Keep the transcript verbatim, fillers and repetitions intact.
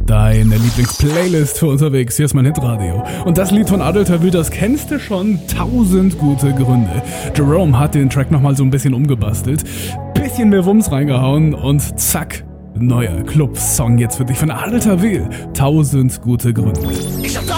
Deine Lieblingsplaylist für unterwegs. Hier ist mein Hitradio. Und das Lied von Adel Tawil, das kennst du schon. Tausend gute Gründe. Jerome hat den Track nochmal so ein bisschen umgebastelt. Bisschen mehr Wumms reingehauen und zack. Neuer Club-Song jetzt für dich von Adel Tawil. Tausend gute Gründe. Ich hab